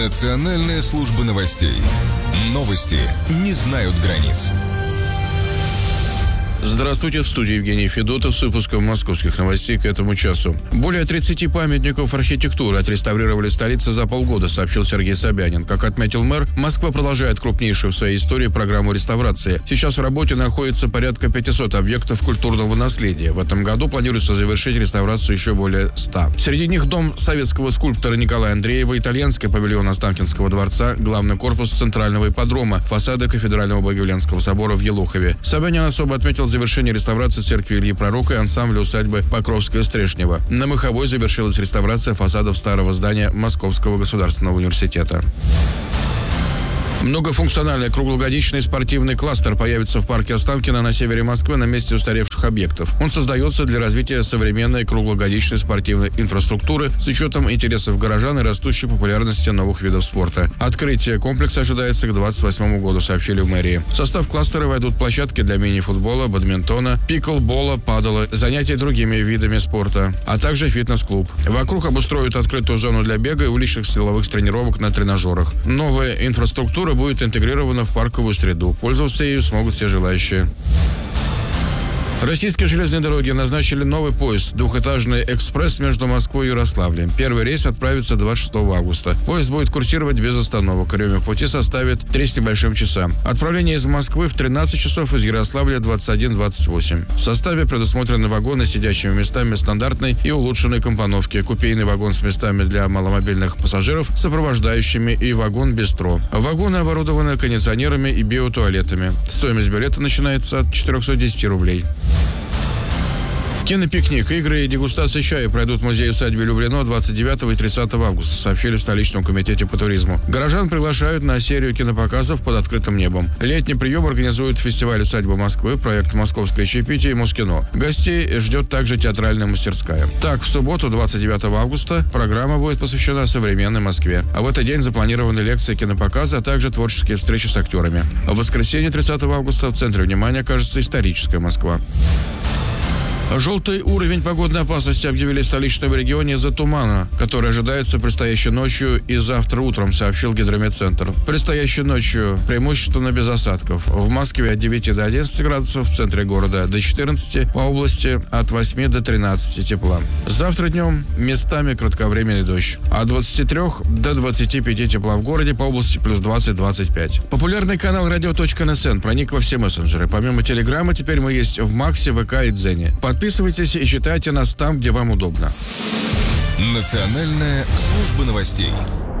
Национальная служба новостей. Новости не знают границ. Здравствуйте, в студии Евгений Федотов с выпуском московских новостей к этому часу. Более 30 памятников архитектуры отреставрировали в столице за полгода, сообщил Сергей Собянин. Как отметил мэр, Москва продолжает крупнейшую в своей истории программу реставрации. Сейчас в работе находится порядка 500 объектов культурного наследия. В этом году планируется завершить реставрацию еще более 100. Среди них дом советского скульптора Николая Андреева, итальянский павильон Останкинского дворца, главный корпус центрального ипподрома, фасады кафедрального Богоявленского собора в Елохове. Собянин особо отметил завершение реставрации церкви Ильи Пророка и ансамбля усадьбы Покровская-Стрешнева. На Моховой завершилась реставрация фасадов старого здания Московского государственного университета. Многофункциональный круглогодичный спортивный кластер появится в парке Останкино на севере Москвы на месте устаревших объектов. Он создается для развития современной круглогодичной спортивной инфраструктуры с учетом интересов горожан и растущей популярности новых видов спорта. Открытие комплекса ожидается к 2028 году, сообщили в мэрии. В состав кластера войдут площадки для мини-футбола, бадминтона, пиклбола, падела, занятий другими видами спорта, а также фитнес-клуб. Вокруг обустроят открытую зону для бега и уличных силовых тренировок на тренажерах. Новая инфраструктура будет интегрирована в парковую среду. Пользоваться ею смогут все желающие. Российские железные дороги назначили новый поезд, двухэтажный экспресс между Москвой и Ярославлем. Первый рейс отправится 26 августа. Поезд будет курсировать без остановок. Время пути составит 3 с небольшим часа. Отправление из Москвы в 13 часов, из Ярославля 21-28. В составе предусмотрены вагоны с сидячими местами стандартной и улучшенной компоновки, купейный вагон с местами для маломобильных пассажиров, сопровождающими и вагон-бистро. Вагоны оборудованы кондиционерами и биотуалетами. Стоимость билета начинается от 410 рублей. Кинопикник, игры и дегустация чая пройдут в музее-усадьбе Люблино 29 и 30 августа, сообщили в столичном комитете по туризму. Горожан приглашают на серию кинопоказов под открытым небом. Летний прием организует фестиваль «Усадьба Москвы», проект «Московское чаепитие» и Москино. Гостей ждет также театральная мастерская. Так, в субботу, 29 августа, программа будет посвящена современной Москве. А в этот день запланированы лекции, кинопоказы, а также творческие встречи с актерами. В воскресенье, 30 августа, в центре внимания окажется историческая Москва. Желтый уровень погодной опасности объявили в столичном регионе из-за тумана, который ожидается предстоящей ночью и завтра утром, сообщил Гидрометцентр. Предстоящей ночью преимущественно без осадков. В Москве от 9 до 11 градусов, в центре города до 14, по области от 8 до 13 тепла. Завтра днем местами кратковременный дождь. От 23 до 25 тепла в городе, по области плюс 20-25. Популярный канал radio.nsn проник во все мессенджеры. Помимо Телеграма, теперь мы есть в Максе, ВК и Дзене. Подписывайтесь и читайте нас там, где вам удобно. Национальная служба новостей.